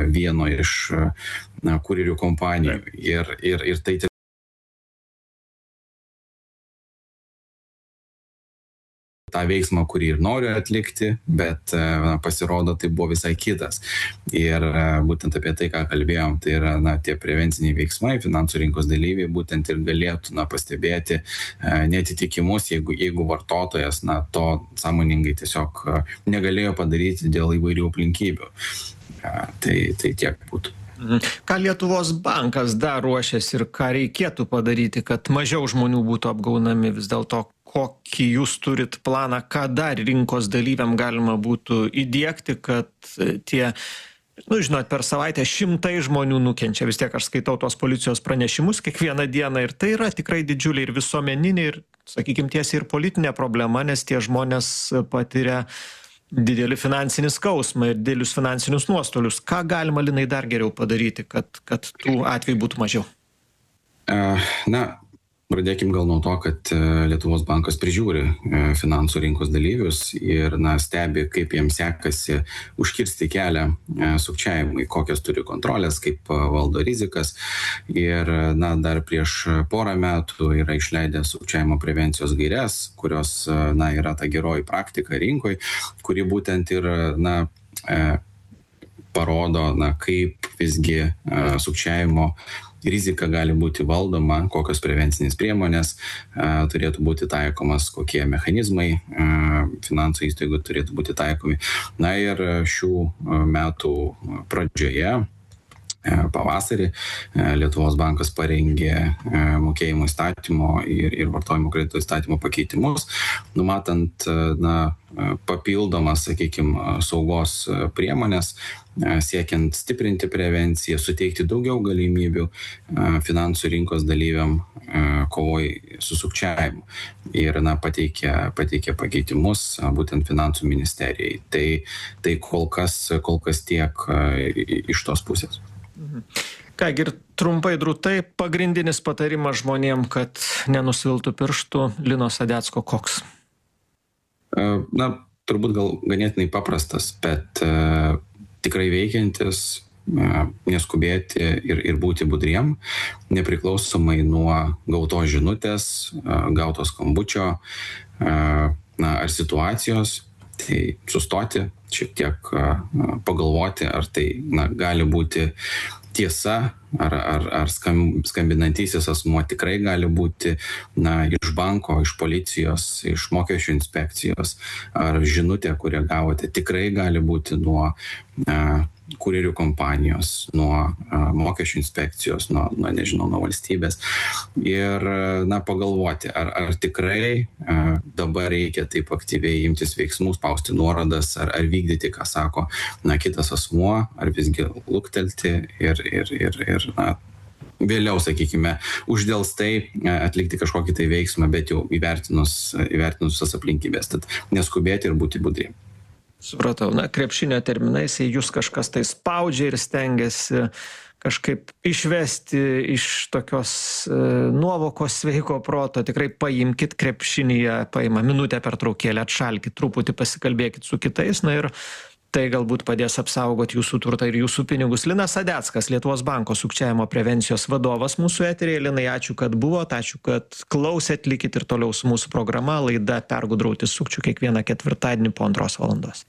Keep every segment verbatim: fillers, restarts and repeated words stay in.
vieno iš na, kurjerių kompanijų. Ir, ir, ir tai tą veiksmą, kurį ir noriu atlikti, bet na, pasirodo, tai buvo visai kitas. Ir būtent apie tai, ką kalbėjom, tai yra na, tie prevenciniai veiksmai, finansų rinkos dalyviai būtent ir galėtų na, pastebėti neatitikimus, jeigu, jeigu vartotojas na, to sąmoningai tiesiog negalėjo padaryti dėl įvairių aplinkybių. Tai, tai tiek būtų. Ką Lietuvos bankas dar ruošiasi ir ką reikėtų padaryti, kad mažiau žmonių būtų apgaunami? Vis dėlto, kokį jūs turit planą, ką dar rinkos dalyviam galima būtų įdiegti, kad tie, nu, žinot, per savaitę šimtai žmonių nukenčia. Vis tiek aš skaitau tos policijos pranešimus kiekvieną dieną ir tai yra tikrai didžiulė ir visuomeninė ir, sakykime, tiesiai ir politinė problema, nes tie žmonės patiria didelį finansinį skausmą ir didelius finansinius nuostolius. Ką galima, Linai, dar geriau padaryti, kad, kad tų atvejų būtų mažiau? Na, pradėkim gal nuo to, kad Lietuvos bankas prižiūri finansų rinkos dalyvius ir na, stebi, kaip jiems sekasi užkirsti kelią sukčiavimui, kokias turi kontrolės, kaip valdo rizikas. Ir na, dar prieš porą metų yra išleidę sukčiavimo prevencijos gaires, kurios na, yra ta geroji praktika rinkoje, kuri būtent ir na, parodo, na, kaip visgi sukčiavimo rizika gali būti valdoma, kokios prevencinės priemonės a, turėtų būti taikomas, kokie mechanizmai a, finansų įstaigų turėtų būti taikomi. Na ir šių metų pradžioje, a, pavasarį, a, Lietuvos bankas parengė a, mokėjimo įstatymo ir, ir vartojimo kredito įstatymo pakeitimus, numatant a, na, papildomas, sakykime, saugos priemonės, siekiant stiprinti prevenciją, suteikti daugiau galimybių finansų rinkos dalyviam kovoj su sukčiavimu. Ir na, pateikė, pateikė pakeitimus būtent finansų ministerijai. Tai, tai kol kas, kol kas tiek iš tos pusės. Mhm. Kągi ir trumpai drūtai, pagrindinis patarimas žmonėm, kad nenusviltų pirštų, Lino Sadecko koks? Na, turbūt gal ganėtinai paprastas, bet uh, tikrai veikiantis, uh, neskubėti ir, ir būti budriem, nepriklausomai nuo gautos žinutės, uh, gautos skambučio uh, na, ar situacijos, tai sustoti, šiek tiek uh, pagalvoti, ar tai na, gali būti tiesa, ar, ar, ar skambinantysis asmuo tikrai gali būti na, iš banko, iš policijos, iš mokesčių inspekcijos, ar žinutė, kurią gavote, tikrai gali būti nuo a, kurjerių kompanijos, nuo a, mokesčių inspekcijos, nuo, nuo, nežinau, nuo valstybės. Ir na, pagalvoti, ar, ar tikrai a, dabar reikia taip aktyviai imtis veiksmų, spausti nuorodas, ar, ar vykdyti, ką sako na, kitas asmuo, ar visgi luktelti ir, ir, ir, ir na, vėliau, sakykime, uždelstai atlikti kažkokį tai veiksmą, bet jau įvertinus, įvertinus visas aplinkybės. Tad neskubėti ir būti budri. Supratau, na, krepšinio terminais, jei jūs kažkas tai spaudžia ir stengiasi kažkaip išvesti iš tokios e, nuovokos sveiko proto, tikrai paimkit krepšinyje, paima minutę pertraukėlę, atšalkit, truputį pasikalbėkit su kitais, na ir tai galbūt padės apsaugoti jūsų turtą ir jūsų pinigus. Linas Sadeckas, Lietuvos banko sukčiavimo prevencijos vadovas mūsų eteryje. Linai, ačiū, kad buvot, ačiū, kad klausėt, likit ir toliau su mūsų programa. Laida Pergudrauti sukčių kiekvieną ketvirtadienį po antros valandos.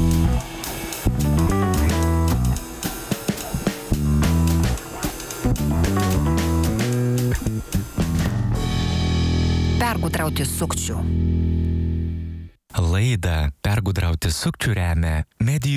Pergudrauti sukčių. Laidą Pergudrauti sukčių remia Medijų